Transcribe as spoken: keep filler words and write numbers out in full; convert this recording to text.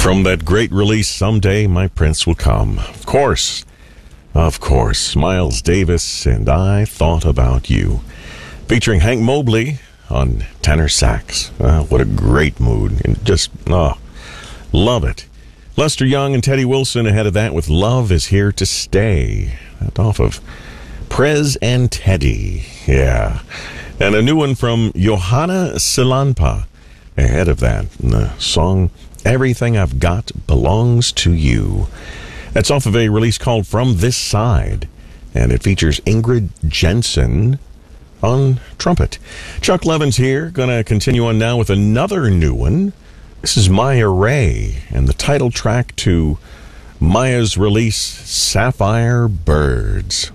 From that great release, Someday My Prince Will Come. Of course, of course, Miles Davis and I Thought About You. Featuring Hank Mobley on tenor sax. Uh, what a great mood. And just, oh, love it. Lester Young and Teddy Wilson ahead of that with Love Is Here to Stay. That off of Prez and Teddy. Yeah. And a new one from Johanna Silanpa ahead of that. And the song Everything I've Got Belongs to You. That's off of a release called From This Side. And it features Ingrid Jensen on trumpet. Chuck Levin's here. Going to continue on now with another new one. This is Maya Ray and the title track to Maya's release, Sapphire Birds.